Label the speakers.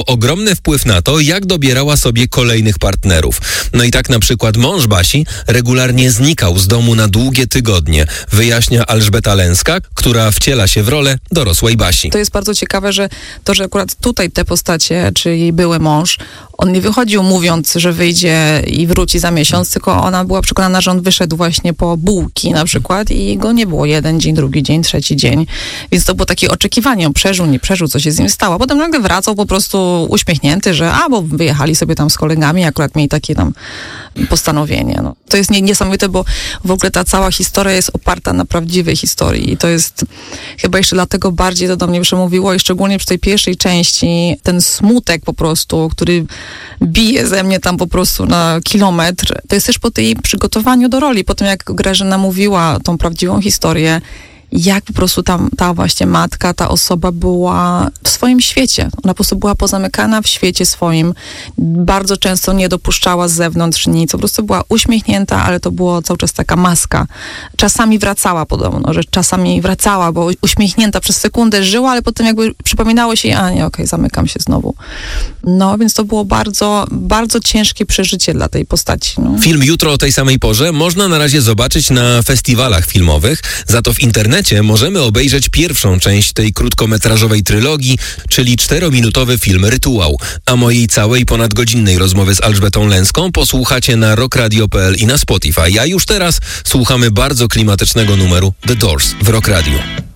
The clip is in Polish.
Speaker 1: ogromny wpływ na to, jak dobierała sobie kolejnych partnerów. No i tak na przykład mąż Basi regularnie znikał z domu na długie tygodnie, wyjaśnia Elżbieta Lęska, która wciela się w rolę dorosłej Basi.
Speaker 2: To jest bardzo ciekawe, że akurat tutaj te postacie, czy jej były mąż, on nie wychodził mówiąc, że wyjdzie i wróci za miesiąc, tylko ona była przekonana, że on wyszedł właśnie po bułki na przykład i go nie było jeden dzień, drugi dzień, trzeci dzień. Więc to było takie oczekiwanie, on przeżył, nie przeżył, co się z nim stało. Potem nagle wracał po prostu uśmiechnięty, że bo wyjechali sobie tam z kolegami, akurat mieli takie tam postanowienie. No. To jest niesamowite, bo w ogóle ta cała historia jest oparta na prawdziwej historii i to jest chyba jeszcze dlatego bardziej to do mnie przemówiło i szczególnie przy tej pierwszej części ten smutek po prostu, który bije ze mnie tam po prostu na kilometr. To jest też po tej przygotowaniu do roli, po tym jak Grażyna mówiła tą prawdziwą historię, jak po prostu ta właśnie matka, ta osoba była w swoim świecie. Ona po prostu była pozamykana w świecie swoim. Bardzo często nie dopuszczała z zewnątrz nic. Po prostu była uśmiechnięta, ale to było cały czas taka maska. Czasami wracała podobno, że czasami wracała, bo uśmiechnięta przez sekundę żyła, ale potem jakby przypominało się, zamykam się znowu. No, więc to było bardzo, bardzo ciężkie przeżycie dla tej postaci. No.
Speaker 1: Film jutro o tej samej porze można na razie zobaczyć na festiwalach filmowych, za to w internecie możemy obejrzeć pierwszą część tej krótkometrażowej trylogii, czyli 4-minutowy film Rytuał. A mojej całej ponadgodzinnej rozmowy z Elżbietą Lęską posłuchacie na rockradio.pl i na Spotify. A już teraz słuchamy bardzo klimatycznego numeru The Doors w Rock Radio.